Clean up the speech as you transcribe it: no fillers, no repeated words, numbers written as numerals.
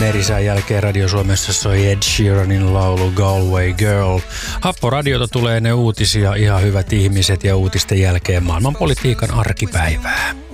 merisään jälkeen Radio Suomessa soi Ed Sheeranin laulu Galway Girl. Happoradiota tulee ne uutisia, ihan hyvät ihmiset ja uutisten jälkeen maailmanpolitiikan arkipäivää.